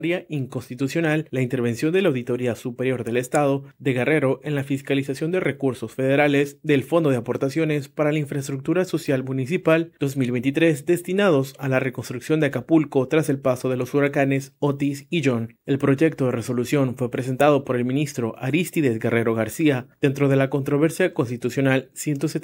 inconstitucional la intervención de la Auditoría Superior del Estado de Guerrero en la fiscalización de recursos federales del Fondo de Aportaciones para la Infraestructura Social Municipal 2023 destinados a la reconstrucción de Acapulco tras el paso de los huracanes Otis y John. El proyecto de resolución fue presentado por el ministro Arístides Guerrero García dentro de la controversia constitucional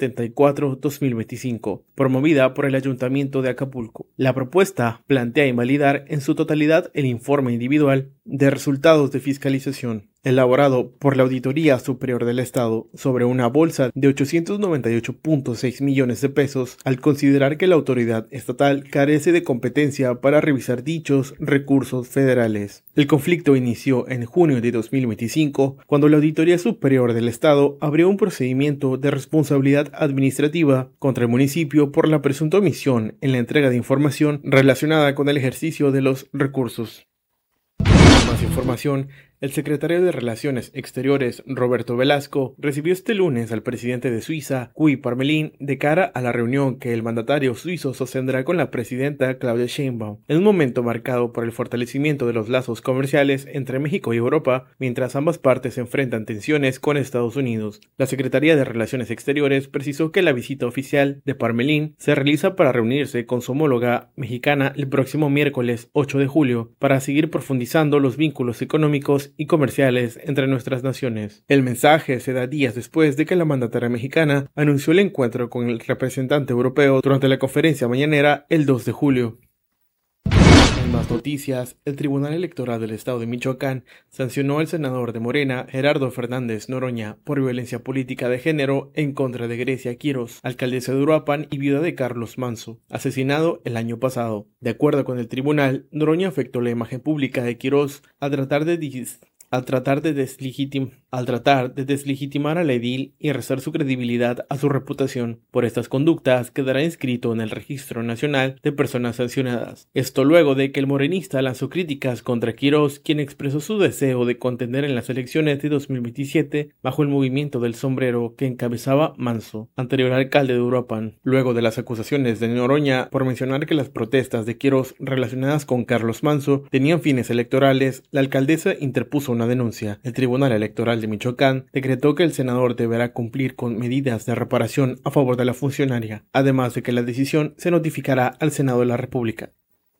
174-2025, promovida por el Ayuntamiento de Acapulco. La propuesta plantea invalidar en su totalidad el informe individual de resultados de fiscalización elaborado por la Auditoría Superior del Estado sobre una bolsa de 898.6 millones de pesos, al considerar que la autoridad estatal carece de competencia para revisar dichos recursos federales. El conflicto inició en junio de 2025, cuando la Auditoría Superior del Estado abrió un procedimiento de responsabilidad administrativa contra el municipio por la presunta omisión en la entrega de información relacionada con el ejercicio de los recursos. Más información. El secretario de Relaciones Exteriores, Roberto Velasco, recibió este lunes al presidente de Suiza, Guy Parmelin, de cara a la reunión que el mandatario suizo sostendrá con la presidenta Claudia Sheinbaum, en un momento marcado por el fortalecimiento de los lazos comerciales entre México y Europa, mientras ambas partes enfrentan tensiones con Estados Unidos. La Secretaría de Relaciones Exteriores precisó que la visita oficial de Parmelin se realiza para reunirse con su homóloga mexicana el próximo miércoles 8 de julio, para seguir profundizando los vínculos económicos y comerciales entre nuestras naciones. El mensaje se da días después de que la mandataria mexicana anunció el encuentro con el representante europeo durante la conferencia mañanera el 2 de julio. En más noticias, el Tribunal Electoral del Estado de Michoacán sancionó al senador de Morena, Gerardo Fernández Noroña, por violencia política de género en contra de Grecia Quirós, alcaldesa de Uruapan y viuda de Carlos Manso, asesinado el año pasado. De acuerdo con el tribunal, Noroña afectó la imagen pública de Quirós al tratar de deslegitimar a la edil y restar su credibilidad a su reputación. Por estas conductas quedará inscrito en el Registro Nacional de Personas Sancionadas. Esto luego de que el morenista lanzó críticas contra Quirós, quien expresó su deseo de contender en las elecciones de 2027 bajo el movimiento del sombrero que encabezaba Manso, anterior alcalde de Uruapan. Luego de las acusaciones de Noroña por mencionar que las protestas de Quirós relacionadas con Carlos Manso tenían fines electorales, la alcaldesa interpuso una denuncia. El Tribunal Electoral de Michoacán decretó que el senador deberá cumplir con medidas de reparación a favor de la funcionaria, además de que la decisión se notificará al Senado de la República.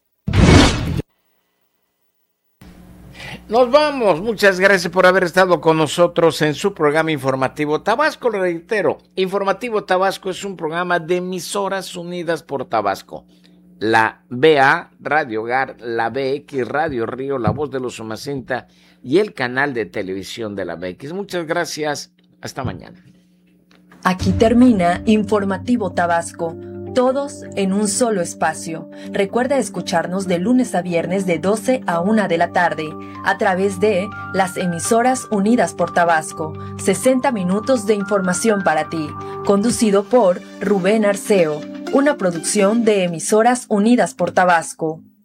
Nos vamos, muchas gracias por haber estado con nosotros en su programa Informativo Tabasco. Lo reitero, Informativo Tabasco es un programa de Emisoras Unidas por Tabasco. La BA, Radio Hogar, la BX, Radio Río, La Voz de los Somacenta y el canal de televisión de la BX. Muchas gracias, hasta mañana. Aquí termina Informativo Tabasco, todos en un solo espacio. Recuerda escucharnos de lunes a viernes de 12 a 1 de la tarde a través de las Emisoras Unidas por Tabasco. 60 minutos de información para ti, conducido por Rubén Arceo. Una producción de Emisoras Unidas por Tabasco.